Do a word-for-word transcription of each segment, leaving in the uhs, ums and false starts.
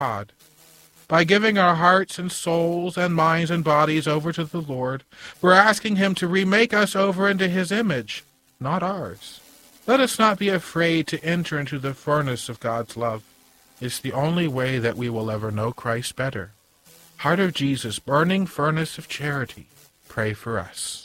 God. By giving our hearts and souls and minds and bodies over to the Lord, we're asking him to remake us over into his image, not ours. Let us not be afraid to enter into the furnace of God's love. It's the only way that we will ever know Christ better. Heart of Jesus, burning furnace of charity, pray for us.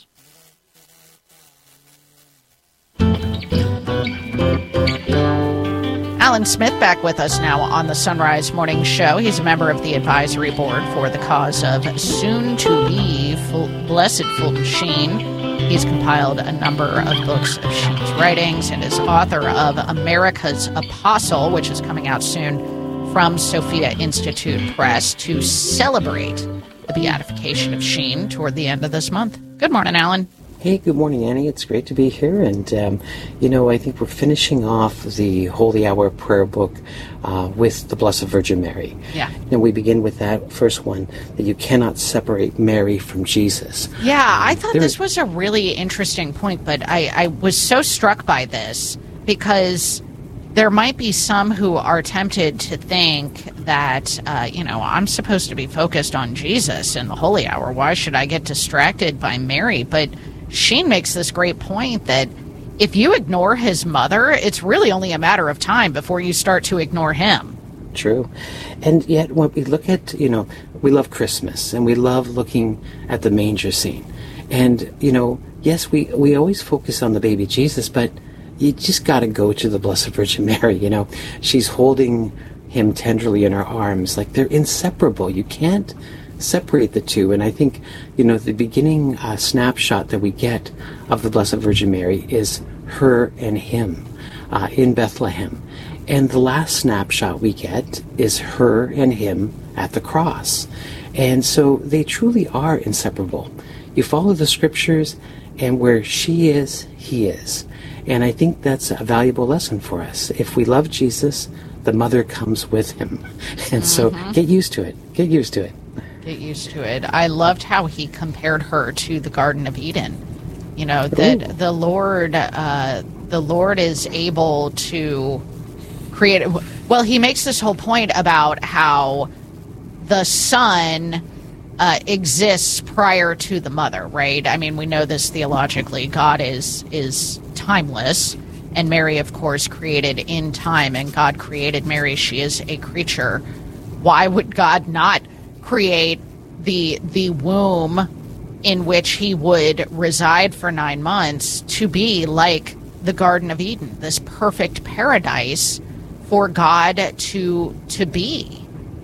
Alan Smith back with us now on the Sunrise Morning Show. He's a member of the advisory board for the cause of soon-to-be Blessed Fulton Sheen. He's compiled a number of books of Sheen's writings and is author of America's Apostle, which is coming out soon from Sophia Institute Press, to celebrate the beatification of Sheen toward the end of this month. Good morning, Alan. Hey, good morning, Annie. It's great to be here. And, um, you know, I think we're finishing off the Holy Hour prayer book uh, with the Blessed Virgin Mary. Yeah. And we begin with that first one, that you cannot separate Mary from Jesus. Yeah, I thought there... this was a really interesting point, but I, I was so struck by this because there might be some who are tempted to think that, uh, you know, I'm supposed to be focused on Jesus in the Holy Hour. Why should I get distracted by Mary? But Sheen makes this great point that if you ignore his mother, it's really only a matter of time before you start to ignore him. True. And yet when we look at, you know, we love Christmas and we love looking at the manger scene. And, you know, yes, we, we always focus on the baby Jesus, but you just got to go to the Blessed Virgin Mary, you know. She's holding him tenderly in her arms. Like, they're inseparable. You can't separate the two. And I think, you know, the beginning uh, snapshot that we get of the Blessed Virgin Mary is her and him uh, in Bethlehem. And the last snapshot we get is her and him at the cross. And so they truly are inseparable. You follow the scriptures, and where she is, he is. And I think that's a valuable lesson for us. If we love Jesus, the mother comes with him. And mm-hmm. so get used to it. Get used to it. Get used to it. I loved how he compared her to the Garden of Eden. You know, that Ooh. the Lord, uh, the Lord is able to create. Well, he makes this whole point about how the Son uh, exists prior to the mother, right? I mean, we know this theologically. God is is timeless, and Mary, of course, created in time. And God created Mary; she is a creature. Why would God not create the the womb in which he would reside for nine months to be like the Garden of Eden, this perfect paradise for God to to be?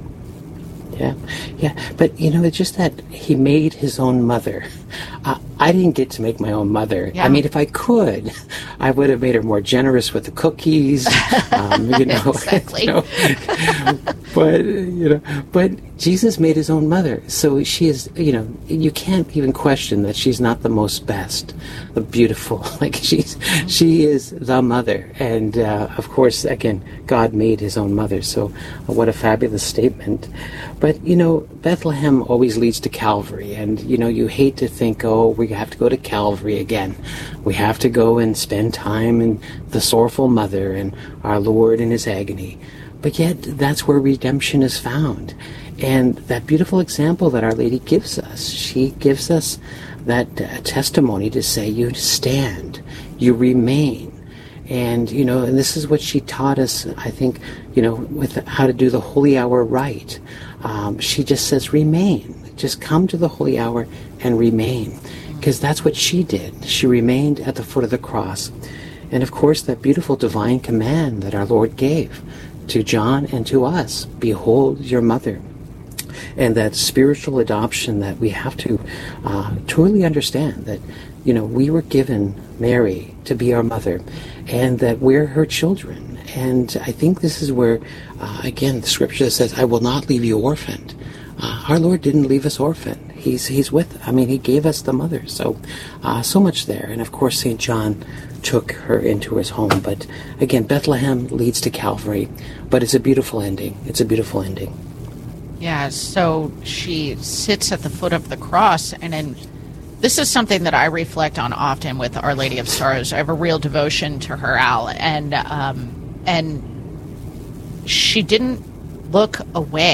Yeah, yeah. But, you know, it's just that he made his own mother. Uh, I didn't get to make my own mother. Yeah. I mean, if I could, I would have made her more generous with the cookies. Um, you know, exactly. You know, but, you know, but Jesus made his own mother. So she is, you know, you can't even question that she's not the most best, the beautiful. Like, she's, she is the mother. And, uh, of course, again, God made his own mother. So uh, what a fabulous statement. But, you know, Bethlehem always leads to Calvary. And, you know, you hate to think, oh, we have to go to Calvary again. We have to go and spend time in the sorrowful mother and our Lord in his agony. But yet, that's where redemption is found. And that beautiful example that Our Lady gives us, she gives us that uh, testimony to say, you stand, you remain. And, you know, and this is what she taught us, I think, you know, with how to do the Holy Hour right. Um, she just says, remain. Just come to the Holy Hour and remain. Because that's what she did. She remained at the foot of the cross. And, of course, that beautiful divine command that our Lord gave to John and to us, behold your mother. And that spiritual adoption that we have to uh, truly understand, that, you know, we were given Mary to be our mother, and that we're her children. And I think this is where, uh, again, the scripture says, I will not leave you orphaned. Uh, our Lord didn't leave us orphaned. He's he's with, I mean, he gave us the mother. So, uh, so much there. And of course, Saint John took her into his home. But again, Bethlehem leads to Calvary. But it's a beautiful ending. It's a beautiful ending. Yeah, so she sits at the foot of the cross, and in, this is something that I reflect on often with Our Lady of Sorrows. I have a real devotion to her, Al, and um, and she didn't look away.